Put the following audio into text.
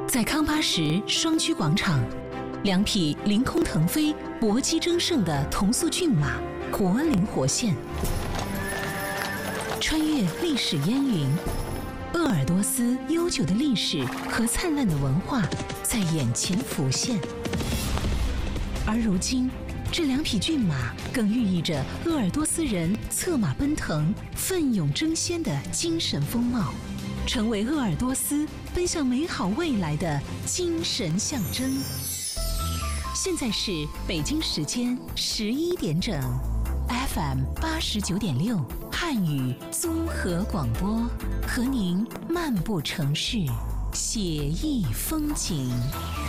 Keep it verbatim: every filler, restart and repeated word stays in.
在康巴什双曲广场，两匹凌空腾飞、搏击争胜的同速骏马活灵活现，穿越历史烟云，鄂尔多斯悠久的历史和灿烂的文化在眼前浮现。而如今，这两匹骏马更寓意着鄂尔多斯人策马奔腾、奋勇争先的精神风貌，成为鄂尔多斯奔向美好未来的精神象征。现在是北京时间十一点整 ，F M 八十九点六汉语综合广播，和您漫步城市，写意风景。